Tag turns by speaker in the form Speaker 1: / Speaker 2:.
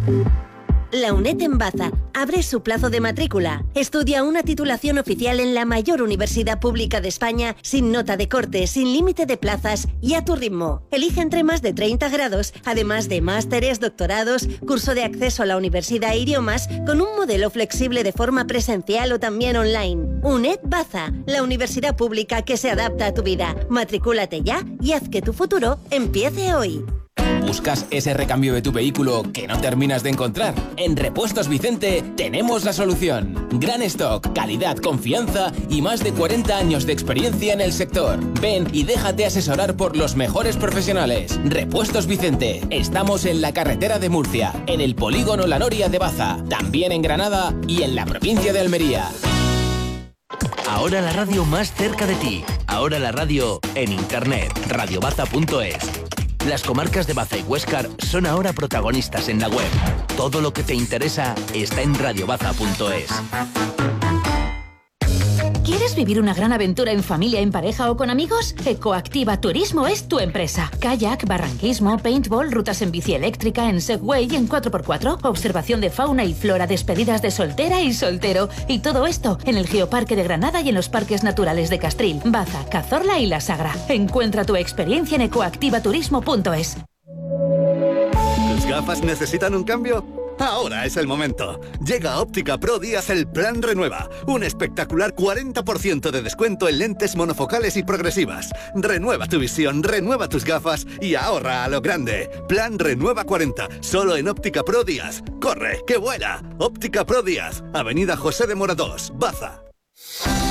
Speaker 1: La UNED en Baza abre su plazo de matrícula. Estudia una titulación oficial en la mayor universidad pública de España, sin nota de corte, sin límite de plazas y a tu ritmo. Elige entre más de 30 grados, además de másteres, doctorados, curso de acceso a la universidad e idiomas, con un modelo flexible de forma presencial o también online. UNED Baza, la universidad pública que se adapta a tu vida. Matricúlate ya y haz que tu futuro empiece hoy.
Speaker 2: ¿Buscas ese recambio de tu vehículo que no terminas de encontrar? En Repuestos Vicente tenemos la solución. Gran stock, calidad, confianza y más de 40 años de experiencia en el sector. Ven y déjate asesorar por los mejores profesionales. Repuestos Vicente. Estamos en la carretera de Murcia, en el polígono La Noria de Baza, también en Granada y en la provincia de Almería.
Speaker 3: Ahora la radio más cerca de ti. Ahora la radio en internet. radiobaza.es. Las comarcas de Baza y Huéscar son ahora protagonistas en la web. Todo lo que te interesa está en radiobaza.es.
Speaker 4: ¿Quieres vivir una gran aventura en familia, en pareja o con amigos? Ecoactiva Turismo es tu empresa. Kayak, barranquismo, paintball, rutas en bici eléctrica, en Segway y en 4x4, observación de fauna y flora, despedidas de soltera y soltero. Y todo esto en el Geoparque de Granada y en los parques naturales de Castril, Baza, Cazorla y La Sagra. Encuentra tu experiencia en ecoactivaturismo.es.
Speaker 5: ¿Tus gafas necesitan un cambio? Ahora es el momento. Llega a Óptica Pro Díaz el Plan Renueva. Un espectacular 40% de descuento en lentes monofocales y progresivas. Renueva tu visión, renueva tus gafas y ahorra a lo grande. Plan Renueva 40, solo en Óptica Pro Díaz. ¡Corre, que vuela! Óptica Pro Díaz, Avenida José de Mora 2, Baza.